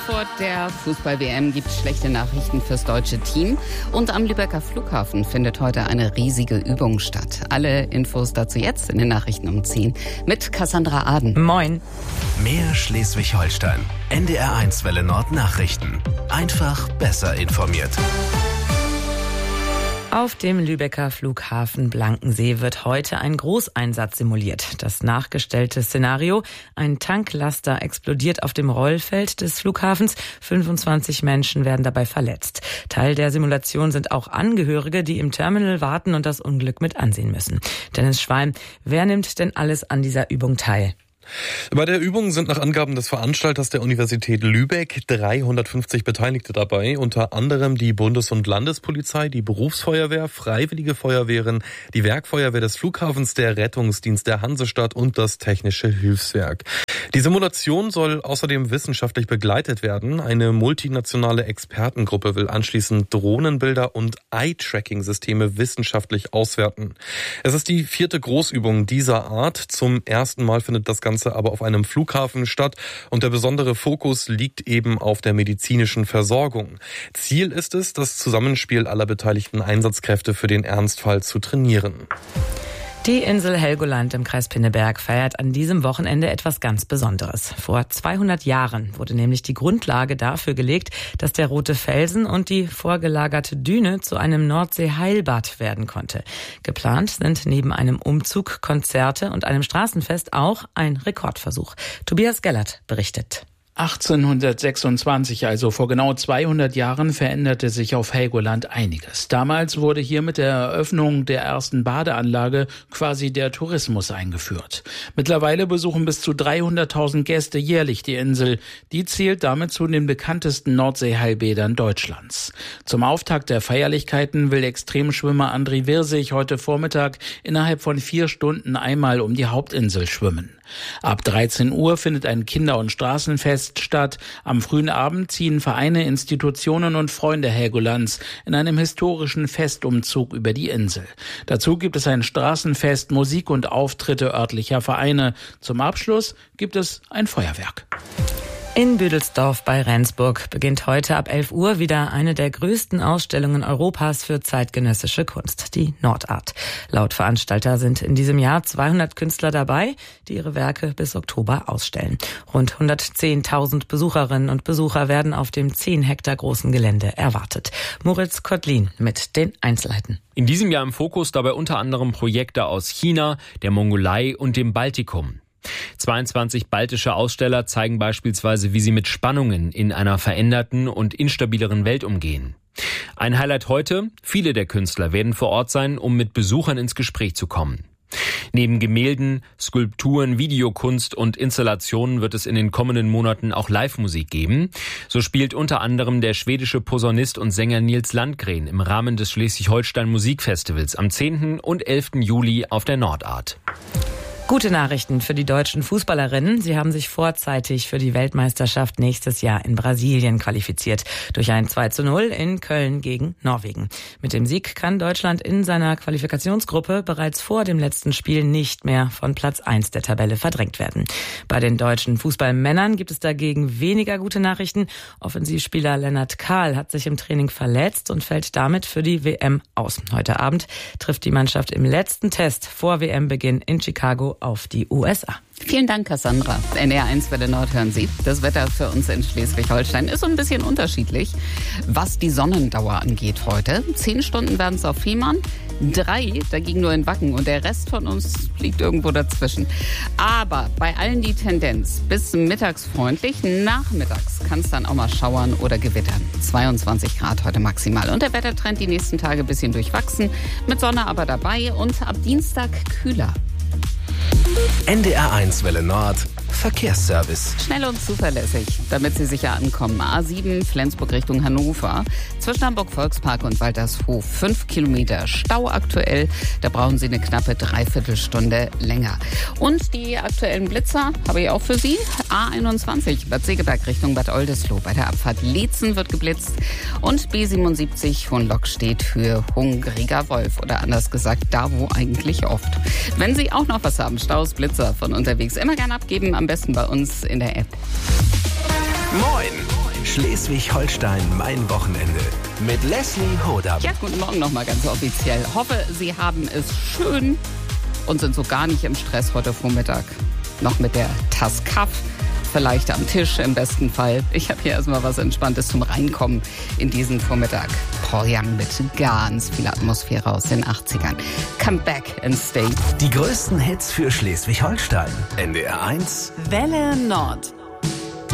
vor der Fußball-WM gibt es schlechte Nachrichten fürs deutsche Team. Und am Lübecker Flughafen findet heute eine riesige Übung statt. Alle Infos dazu jetzt in den Nachrichten um 10 mit Cassandra Aden. Moin. Mehr Schleswig-Holstein. NDR1 Welle Nord Nachrichten. Einfach besser informiert. Auf dem Lübecker Flughafen Blankensee wird heute ein Großeinsatz simuliert. Das nachgestellte Szenario: ein Tanklaster explodiert auf dem Rollfeld des Flughafens. 25 Menschen werden dabei verletzt. Teil der Simulation sind auch Angehörige, die im Terminal warten und das Unglück mit ansehen müssen. Dennis Schwein, wer nimmt denn alles an dieser Übung teil? Bei der Übung sind nach Angaben des Veranstalters der Universität Lübeck 350 Beteiligte dabei, unter anderem die Bundes- und Landespolizei, die Berufsfeuerwehr, Freiwillige Feuerwehren, die Werkfeuerwehr des Flughafens, der Rettungsdienst der Hansestadt und das Technische Hilfswerk. Die Simulation soll außerdem wissenschaftlich begleitet werden. Eine multinationale Expertengruppe will anschließend Drohnenbilder und Eye-Tracking-Systeme wissenschaftlich auswerten. Es ist die 4. Großübung dieser Art. Zum ersten Mal findet das Ganze aber auf einem Flughafen statt und der besondere Fokus liegt eben auf der medizinischen Versorgung. Ziel ist es, das Zusammenspiel aller beteiligten Einsatzkräfte für den Ernstfall zu trainieren. Die Insel Helgoland im Kreis Pinneberg feiert an diesem Wochenende etwas ganz Besonderes. Vor 200 Jahren wurde nämlich die Grundlage dafür gelegt, dass der Rote Felsen und die vorgelagerte Düne zu einem Nordsee-Heilbad werden konnte. Geplant sind neben einem Umzug, Konzerte und einem Straßenfest auch ein Rekordversuch. Tobias Gellert berichtet. 1826, also vor genau 200 Jahren, veränderte sich auf Helgoland einiges. Damals wurde hier mit der Eröffnung der ersten Badeanlage quasi der Tourismus eingeführt. Mittlerweile besuchen bis zu 300.000 Gäste jährlich die Insel. Die zählt damit zu den bekanntesten Nordseeheilbädern Deutschlands. Zum Auftakt der Feierlichkeiten will Extremschwimmer André Wirsig heute Vormittag innerhalb von 4 Stunden einmal um die Hauptinsel schwimmen. Ab 13 Uhr findet ein Kinder- und Straßenfest statt. Am frühen Abend ziehen Vereine, Institutionen und Freunde Helgolands in einem historischen Festumzug über die Insel. Dazu gibt es ein Straßenfest, Musik und Auftritte örtlicher Vereine. Zum Abschluss gibt es ein Feuerwerk. In Büdelsdorf bei Rendsburg beginnt heute ab 11 Uhr wieder eine der größten Ausstellungen Europas für zeitgenössische Kunst, die Nordart. Laut Veranstalter sind in diesem Jahr 200 Künstler dabei, die ihre Werke bis Oktober ausstellen. Rund 110.000 Besucherinnen und Besucher werden auf dem 10 Hektar großen Gelände erwartet. Moritz Kottlin mit den Einzelheiten. In diesem Jahr im Fokus dabei unter anderem Projekte aus China, der Mongolei und dem Baltikum. 22 baltische Aussteller zeigen beispielsweise, wie sie mit Spannungen in einer veränderten und instabileren Welt umgehen. Ein Highlight heute: viele der Künstler werden vor Ort sein, um mit Besuchern ins Gespräch zu kommen. Neben Gemälden, Skulpturen, Videokunst und Installationen wird es in den kommenden Monaten auch Live-Musik geben. So spielt unter anderem der schwedische Posaunist und Sänger Nils Landgren im Rahmen des Schleswig-Holstein Musikfestivals am 10. und 11. Juli auf der Nordart. Gute Nachrichten für die deutschen Fußballerinnen. Sie haben sich vorzeitig für die Weltmeisterschaft nächstes Jahr in Brasilien qualifiziert. Durch ein 2:0 in Köln gegen Norwegen. Mit dem Sieg kann Deutschland in seiner Qualifikationsgruppe bereits vor dem letzten Spiel nicht mehr von Platz 1 der Tabelle verdrängt werden. Bei den deutschen Fußballmännern gibt es dagegen weniger gute Nachrichten. Offensivspieler Lennart Kahl hat sich im Training verletzt und fällt damit für die WM aus. Heute Abend trifft die Mannschaft im letzten Test vor WM-Beginn in Chicago auf die USA. Vielen Dank, Cassandra. NDR1 Welle Nord hören Sie. Das Wetter für uns in Schleswig-Holstein ist so ein bisschen unterschiedlich, was die Sonnendauer angeht heute. 10 Stunden werden es auf Fehmarn, 3 dagegen nur in Wacken und der Rest von uns liegt irgendwo dazwischen. Aber bei allen die Tendenz bis mittags freundlich, nachmittags kann es dann auch mal schauern oder gewittern. 22 Grad heute maximal und der Wettertrend die nächsten Tage ein bisschen durchwachsen, mit Sonne aber dabei und ab Dienstag kühler. NDR1 Welle Nord Verkehrsservice. Schnell und zuverlässig, damit Sie sicher ankommen. A7 Flensburg Richtung Hannover. Zwischen Hamburg-Volkspark und Waltershof 5 Kilometer Stau aktuell. Da brauchen Sie eine knappe Dreiviertelstunde länger. Und die aktuellen Blitzer habe ich auch für Sie. A21 Bad Segeberg Richtung Bad Oldesloe. Bei der Abfahrt Leetzen wird geblitzt. Und B77 Hohenlockstedt für Hungriger Wolf. Oder anders gesagt, da wo eigentlich oft. Wenn Sie auch noch was haben, Staus, Blitzer von unterwegs, immer gerne abgeben. Am besten bei uns in der App. Moin! Schleswig-Holstein, mein Wochenende. Mit Leslie Hodam. Ja, guten Morgen nochmal ganz offiziell. Hoffe, Sie haben es schön und sind so gar nicht im Stress heute Vormittag. Noch mit der Tasse Kaffee, vielleicht am Tisch im besten Fall. Ich habe hier erstmal was Entspanntes zum Reinkommen in diesen Vormittag. Paul Young mit ganz viel Atmosphäre aus den 80ern. Come back and stay. Die größten Hits für Schleswig-Holstein. NDR 1 Welle Nord.